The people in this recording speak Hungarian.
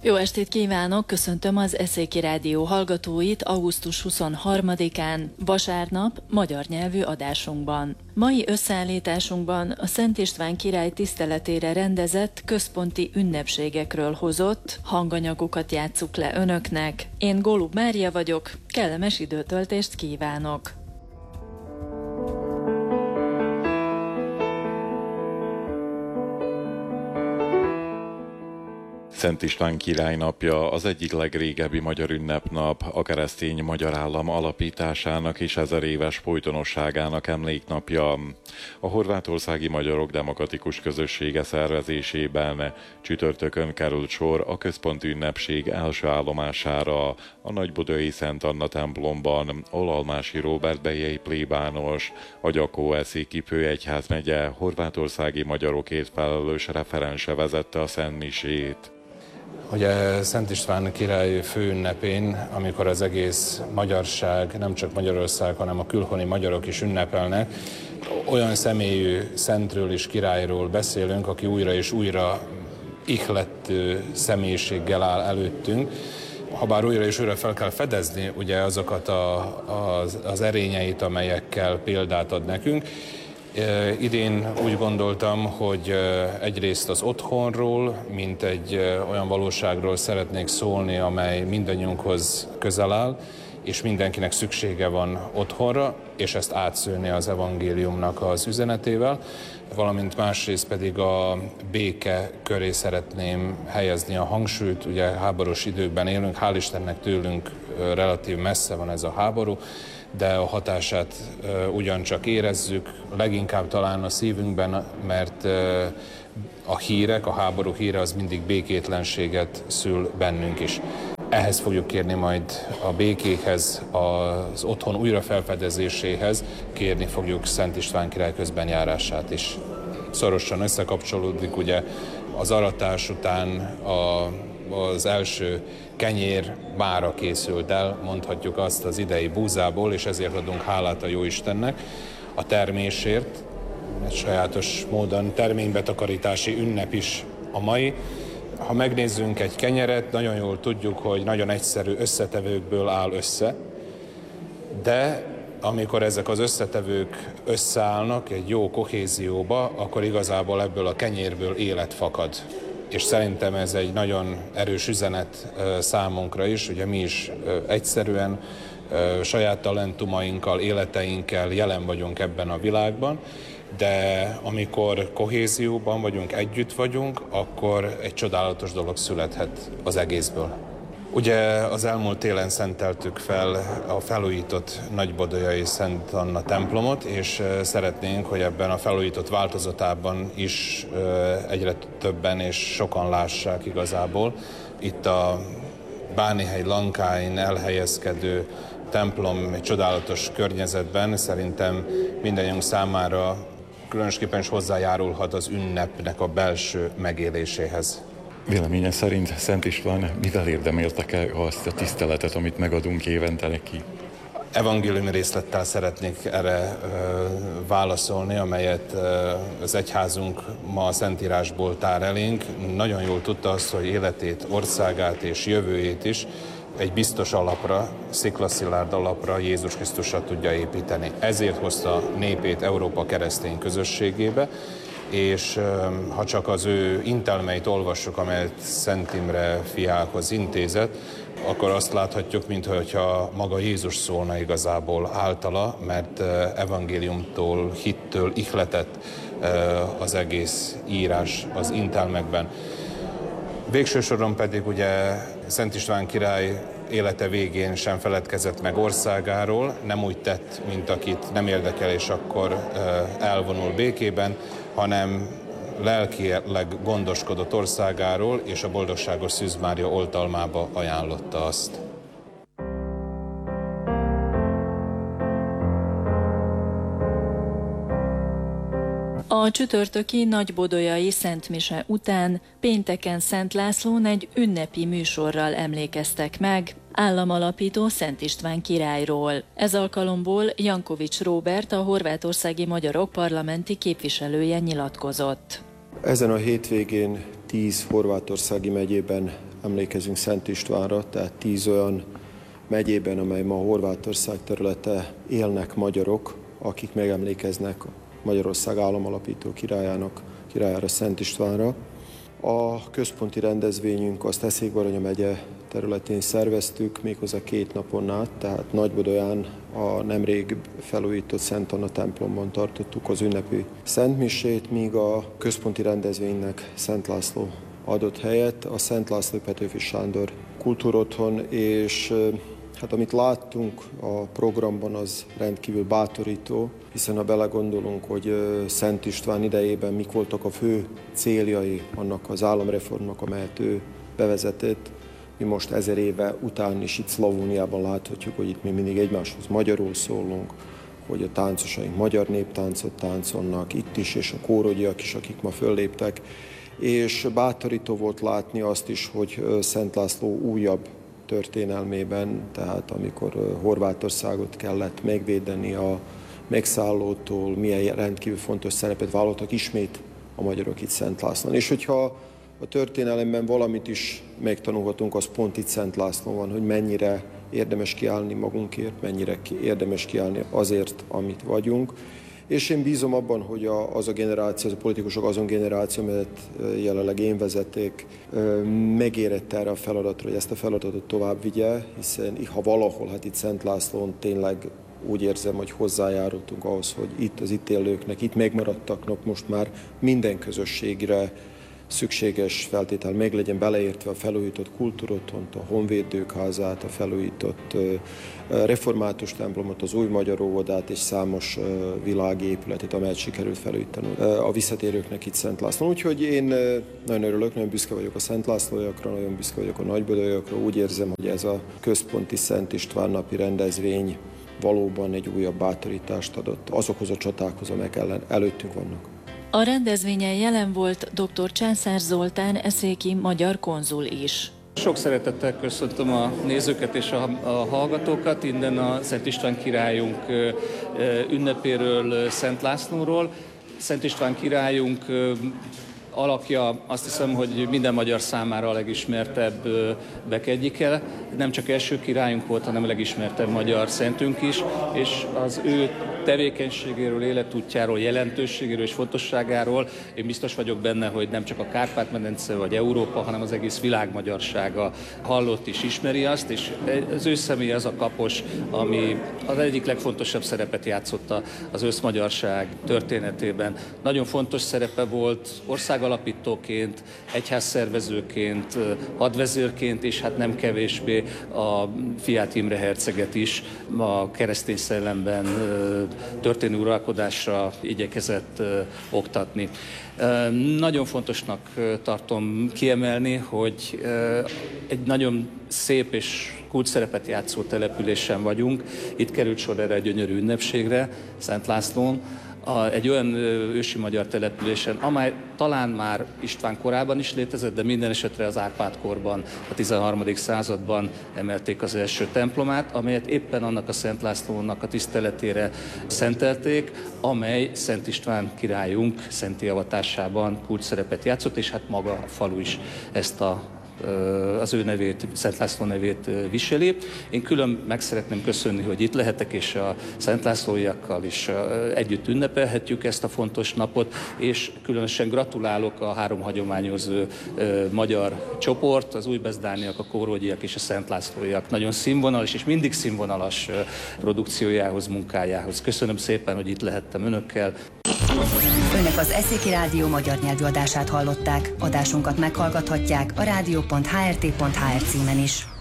Jó estét kívánok, köszöntöm az Eszéki Rádió hallgatóit augusztus 23-án, vasárnap, magyar nyelvű adásunkban. Mai összeállításunkban a Szent István király tiszteletére rendezett központi ünnepségekről hozott hanganyagokat játsszuk le önöknek. Én Golub Mária vagyok, kellemes időtöltést kívánok! Szent István király napja az egyik legrégebbi magyar ünnepnap, a keresztény magyar állam alapításának és 1000 éves folytonosságának emléknapja. A horvátországi magyarok demokratikus közössége szervezésében csütörtökön került sor a központi ünnepség első állomására, a Nagybudai Szent Anna templomban, ahol Almási Róbert bejei plébános, a Gyakó-Eszéki főegyházmegye horvátországi magyarokért felelős referense vezette a szentmisét. Ugye Szent István király főünnepén, amikor az egész magyarság, nem csak Magyarország, hanem a külhoni magyarok is ünnepelnek, olyan személyű szentről és királyról beszélünk, aki újra és újra ihlető személyiséggel áll előttünk. Habár újra és újra fel kell fedezni ugye azokat az erényeit, amelyekkel példát ad nekünk. Idén úgy gondoltam, hogy egyrészt az otthonról, mint egy olyan valóságról szeretnék szólni, amely mindannyiunkhoz közel áll, és mindenkinek szüksége van otthonra, és ezt átszőni az evangéliumnak az üzenetével, valamint másrészt pedig a béke köré szeretném helyezni a hangsúlyt. Ugye háborús időkben élünk, hál' Istennek tőlünk relatív messze van ez a háború, de a hatását ugyancsak érezzük, leginkább talán a szívünkben, mert a hírek, a háború híre az mindig békétlenséget szül bennünk is. Ehhez fogjuk kérni majd a békéhez, az otthon újrafelfedezéséhez, kérni fogjuk Szent István király közbenjárását is. Szorosan összekapcsolódik ugye az aratás után az első kenyér mára készült el, mondhatjuk azt az idei búzából, és ezért adunk hálát a Jóistennek a termésért. Egy sajátos módon terménybetakarítási ünnep is a mai. Ha megnézzünk egy kenyeret, nagyon jól tudjuk, hogy nagyon egyszerű összetevőkből áll össze, de amikor ezek az összetevők összeállnak egy jó kohézióba, akkor igazából ebből a kenyérből élet fakad. És szerintem ez egy nagyon erős üzenet számunkra is, ugye mi is egyszerűen saját talentumainkkal, életeinkkel jelen vagyunk ebben a világban, de amikor kohézióban vagyunk, együtt vagyunk, akkor egy csodálatos dolog születhet az egészből. Ugye az elmúlt télen szenteltük fel a felújított Nagybudai Szent Anna templomot, és szeretnénk, hogy ebben a felújított változatában is egyre többen és sokan lássák igazából. Itt a Bánihely Lankáin elhelyezkedő templom egy csodálatos környezetben szerintem mindannyiunk számára különösképpen is hozzájárulhat az ünnepnek a belső megéléséhez. Véleménye szerint Szent István mivel érdemelte azt a tiszteletet, amit megadunk évente neki? Evangélium részlettel szeretnék erre válaszolni, amelyet az egyházunk ma a Szentírásból tár elénk. Nagyon jól tudta azt, hogy életét, országát és jövőjét is egy biztos alapra, sziklaszilárd alapra Jézus Krisztusra tudja építeni. Ezért hozta népét Európa keresztény közösségébe, és ha csak az ő intelmeit olvassuk, amelyet Szent Imre fiához intézett, akkor azt láthatjuk, mintha maga Jézus szólna igazából általa, mert evangéliumtól, hittől ihletett az egész írás az intelmekben. Végső soron pedig ugye Szent István király élete végén sem feledkezett meg országáról, nem úgy tett, mint akit nem érdekel, és akkor elvonul békében, hanem lelkileg gondoskodott országáról, és a Boldogságos Szűz Mária oltalmába ajánlotta azt. A csütörtöki nagybodolyai szentmise után pénteken Szent Lászlón egy ünnepi műsorral emlékeztek meg államalapító Szent István királyról. Ez alkalomból Jankovics Róbert, a horvátországi magyarok parlamenti képviselője nyilatkozott. Ezen a hétvégén 10 horvátországi megyében emlékezünk Szent Istvánra, tehát 10 olyan megyében, amely ma Horvátország területe, élnek magyarok, akik megemlékeznek Magyarország államalapító királyára, Szent Istvánra. A központi rendezvényünk azt Eszékbaranya megye területén szerveztük, méghozzá 2 napon át, tehát Nagybodolyán a nemrég felújított Szent Anna templomban tartottuk az ünnepi szentmisét, míg a központi rendezvénynek Szent László adott helyet, a Szent László Petőfi Sándor Kultúrotthon, és hát amit láttunk a programban, az rendkívül bátorító, hiszen ha belegondolunk, hogy Szent István idejében mik voltak a fő céljai annak az államreformnak, amelyet ő bevezetett, mi most 1000 éve után is itt Szlavóniában láthatjuk, hogy itt mi mindig egymáshoz magyarul szólunk, hogy a táncosaink magyar néptáncot táncolnak itt is, és a kórogyiak is, akik ma fölléptek, és bátorító volt látni azt is, hogy Szent László újabb történelmében, tehát amikor Horvátországot kellett megvédeni a megszállótól, milyen rendkívül fontos szerepet vállaltak ismét a magyarok itt Szent Lászlón. És hogyha a történelemben valamit is megtanulhatunk, az pont itt Szent Lászlón van, hogy mennyire érdemes kiállni magunkért, mennyire érdemes kiállni azért, amit vagyunk. És én bízom abban, hogy az a generáció, az a politikusok azon generáció, amelyet jelenleg én vezeték, megérett erre a feladatra, hogy ezt a feladatot tovább vigye, hiszen ha valahol, hát itt Szent Lászlón tényleg úgy érzem, hogy hozzájárultunk ahhoz, hogy itt az itt élőknek, itt megmaradtaknak most már minden közösségre szükséges feltétel meglegyen, beleértve a felújított kultúrotthont, a honvédők házát, a felújított református templomot, az új magyar óvodát és számos világi épületet, amelyet sikerült felújítani a visszatérőknek itt Szent Lászlón. Úgyhogy én nagyon örülök, nagyon büszke vagyok a Szent Lászlóiakra, nagyon büszke vagyok a Nagybodolyakra. Úgy érzem, hogy ez a központi Szent István napi rendezvény valóban egy újabb bátorítást adott azokhoz a csatákhoz, amelyek előttünk vannak. A rendezvényen jelen volt dr. Császár Zoltán eszéki magyar konzul is. Sok szeretettel köszöntöm a nézőket és a hallgatókat innen a Szent István királyunk ünnepéről, Szent Lászlóról. Szent István királyunk alakja, azt hiszem, hogy minden magyar számára a legismertebbek egyike. Nem csak első királyunk volt, hanem a legismertebb magyar szentünk is, és az ő tevékenységéről, életútjáról, jelentőségéről és fontosságáról én biztos vagyok benne, hogy nem csak a Kárpát-medence vagy Európa, hanem az egész világ magyarsága hallott és ismeri azt, és az ő személye az a kapos, ami az egyik legfontosabb szerepet játszott az összmagyarság történetében. Nagyon fontos szerepe volt országalapítóként, egyházszervezőként, hadvezérként, és hát nem kevésbé a Fiát Imre herceget is a keresztény szellemben történő uralkodásra igyekezett oktatni. Nagyon fontosnak tartom kiemelni, hogy egy nagyon szép és kulcsszerepet játszó településen vagyunk. Itt került sor erre a gyönyörű ünnepségre, Szent Lászlón, egy olyan ősi magyar településen, amely talán már István korában is létezett, de minden esetre az Árpád-korban, a 13. században emelték az első templomát, amelyet éppen annak a Szent Lászlónak a tiszteletére szentelték, amely Szent István királyunk szenti avatásában kulcsszerepet játszott, és hát maga a falu is ezt az ő nevét, Szent László nevét viseli. Én külön meg szeretném köszönni, hogy itt lehetek, és a Szent Lászlóiakkal is együtt ünnepelhetjük ezt a fontos napot, és különösen gratulálok a 3 hagyományozó magyar csoport, az újbezdániak, a kórogyiak és a Szent Lászlóiak nagyon színvonalas és mindig színvonalas produkciójához, munkájához. Köszönöm szépen, hogy itt lehettem önökkel. Önök az Eszéki Rádió magyar nyelvű adását hallották. Adásunkat meghallgathatják a rádió.hrt.hr címen is.